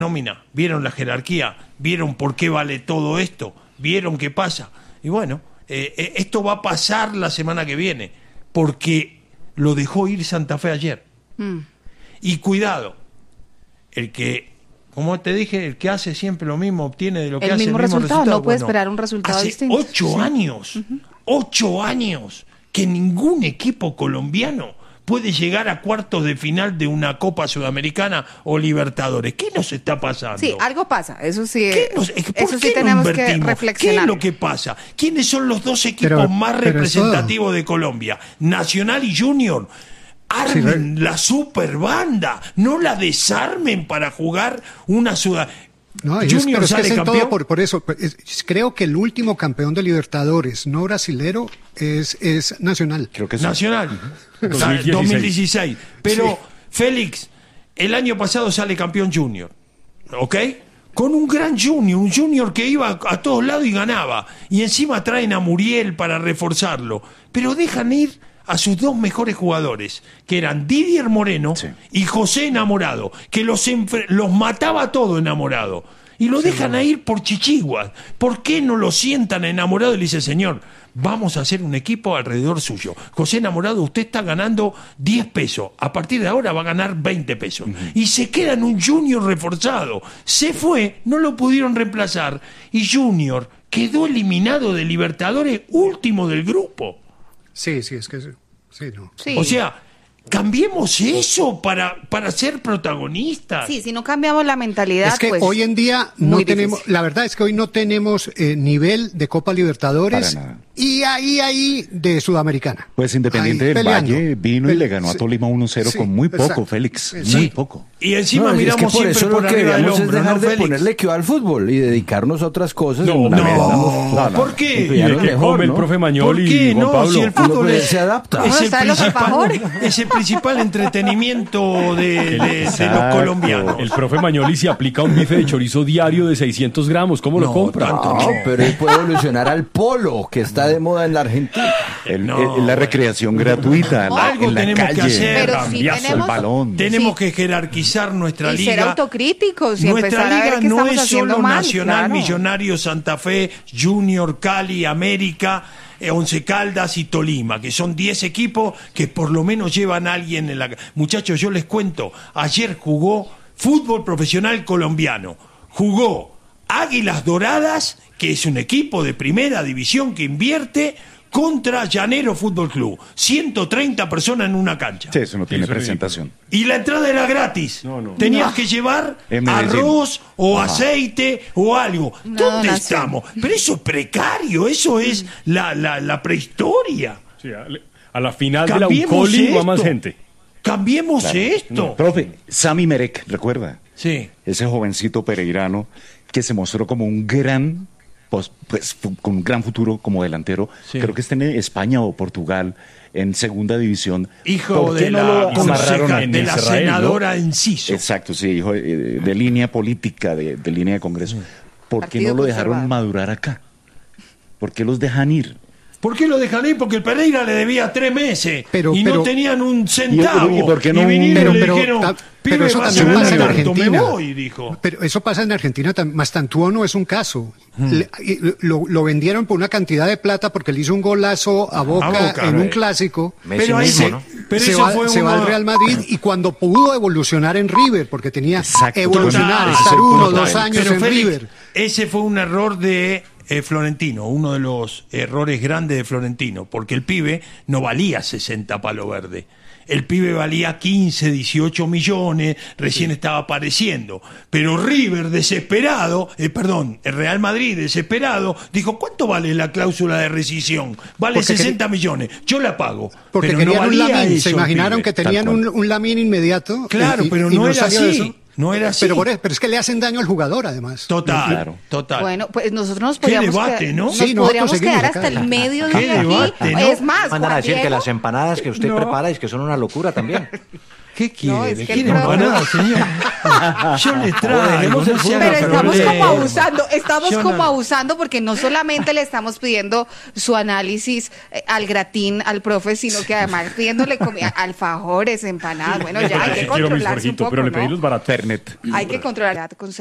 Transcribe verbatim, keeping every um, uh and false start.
nómina, vieron la jerarquía, vieron por qué vale todo esto, vieron qué pasa. Y bueno, eh, eh, esto va a pasar la semana que viene, porque lo dejó ir Santa Fe ayer. Mm. Y cuidado, el que, como te dije, el que hace siempre lo mismo obtiene de lo que el hace mismo el mismo resultado. resultado. No puede bueno, esperar un resultado hace distinto. Ocho sí. años, uh-huh. ocho años que ningún equipo colombiano puede llegar a cuartos de final de una Copa Sudamericana o Libertadores. ¿Qué nos está pasando? Sí, algo pasa, eso sí. Nos, ¿Por eso qué sí tenemos no que reflexionar. ¿Qué es lo que pasa? ¿Quiénes son los dos equipos pero, más pero representativos eso... de Colombia? Nacional y Junior. Armen sí, la super banda, no la desarmen para jugar una Sudamericana. No, es, pero es que es en todo por, por eso. Es, creo que el último campeón de Libertadores no brasilero es, es Nacional. Creo que es Nacional. Uh-huh. dos mil dieciséis. dos mil dieciséis. Pero, sí. Félix, el año pasado sale campeón Junior. ¿Ok? Con un gran Junior, un Junior que iba a, a todos lados y ganaba. Y encima traen a Muriel para reforzarlo. Pero dejan ir a sus dos mejores jugadores, que eran Didier Moreno sí. y José Enamorado, que los, enfre- los mataba todo Enamorado, y lo sí, dejan a ir por chichiguas. ¿Por qué no lo sientan Enamorado y le dice, señor, vamos a hacer un equipo alrededor suyo? José Enamorado, usted está ganando diez pesos, a partir de ahora va a ganar veinte pesos. Uh-huh. Y se queda en un Junior reforzado. Se fue, no lo pudieron reemplazar, y Junior quedó eliminado de Libertadores, último del grupo. Sí, sí, es que sí, no. Sí. O sea, cambiemos eso para, para ser protagonistas. Sí, si no cambiamos la mentalidad, es que pues, hoy en día no tenemos, difícil. La verdad es que hoy no tenemos eh, nivel de Copa Libertadores y ahí, ahí de Sudamericana. Pues Independiente ahí, del peleando. Valle vino Pel- y le ganó a Tolima uno cero sí, con muy poco, exacto. Félix, sí. muy poco. Y encima no, miramos es que por siempre eso por lo que arriba del debemos hombro, es dejar ¿no, de Félix? ponerle que al fútbol y dedicarnos a otras cosas. No, no, no, no, no. ¿Por qué? Y de que come el profe Mañol y Juan Pablo. Si el fútbol es, se adapta. Es, el principal, es el principal entretenimiento de, de, de los colombianos. El profe Mañoli se aplica un bife de chorizo diario de seiscientos gramos. ¿Cómo no, lo compra? No, no, pero él puede evolucionar al polo, que está de moda en la Argentina. El, no. el, la recreación gratuita, no, la, algo en la tenemos calle. que hacer. Pero sí tenemos, el balón. Tenemos sí. que jerarquizar nuestra y liga. Y ser autocríticos y nuestra empezar liga a ver qué no estamos es haciendo solo mal. Nacional, Claro. Millonarios, Santa Fe, Junior, Cali, América, eh, Once Caldas y Tolima, que son diez equipos que por lo menos llevan a alguien en la... Muchachos, yo les cuento, ayer jugó fútbol profesional colombiano, jugó Águilas Doradas, que es un equipo de primera división que invierte, contra Llanero Fútbol Club. ciento treinta personas en una cancha. Sí, eso no tiene eso presentación. Y la entrada era gratis. No, no. Tenías no. que llevar arroz o Ajá. aceite o algo. No, ¿Dónde no estamos? Sé. Pero eso es precario, eso es la, la, la prehistoria. Sí, a, a la final Cambiemos de la Ucoli va más gente. Cambiemos claro. esto. No. Profe, Sami Merek, ¿recuerda? Sí. Ese jovencito pereirano que se mostró como un gran... Pues, pues con un gran futuro como delantero, sí. creo que está en España o Portugal, en segunda división. Hijo de, no la, conseja, de la Israel, senadora ¿no? Enciso. Exacto, sí, hijo de, de, de línea política, de, de línea de Congreso. ¿Por qué no lo dejaron madurar acá? ¿Por qué los dejan ir? ¿Por qué lo dejan ir? Porque el Pereira le debía tres meses pero, y pero, no tenían un centavo. ¿Y, y por qué no? Y vinieron pero, y le pero, dijeron, ta, pibe, pero eso vas también a pasa en Argentina. Argentina. Me voy, dijo. Pero eso pasa en Argentina, Mastantuono no es un caso. Hmm. Le, lo, lo vendieron por una cantidad de plata porque le hizo un golazo a Boca, a Boca en un clásico. Messi pero ahí mismo, se, ¿no? pero se, eso va, fue se uno... va al Real Madrid y cuando pudo evolucionar en River, porque tenía Exacto, evolucionar, total, estar uno o dos total. años pero en Félix, River. Ese fue un error de eh, Florentino, uno de los errores grandes de Florentino, porque el pibe no valía sesenta palo verde. El pibe valía quince, dieciocho millones, recién sí. estaba apareciendo. Pero River, desesperado, eh, perdón, el Real Madrid, desesperado, dijo, ¿cuánto vale la cláusula de rescisión? Vale porque sesenta quería... millones, yo la pago. Porque pero querían no un Lamine, eso, se imaginaron que tenían un, un Lamine inmediato. Claro, y, pero y no, no era así. Eso. No era así. Pero, por eso, pero es que le hacen daño al jugador, además. Total, claro. total. Bueno, pues nosotros nos podríamos Qué debate, quedar, ¿no? nos sí, podríamos quedar acá. hasta el medio Qué día debate, aquí. ¿no? Es más, mandan a decir Diego, que las empanadas que usted no. prepara es que son una locura también. ¿Qué quiere? No, es que ¿Quiere el programa- empanada, señor? Yo le traigo, no se haga Pero estamos problema. como abusando, estamos Yo como no- abusando porque no solamente le estamos pidiendo su análisis eh, al gratín, al profe, sino que además pidiéndole comida, alfajores, empanadas. Bueno, ya hay que Sí quiero mis controlarse un Jorgito, poco, pero le pedí ¿no? los baratos. Fernet. Hay que controlar.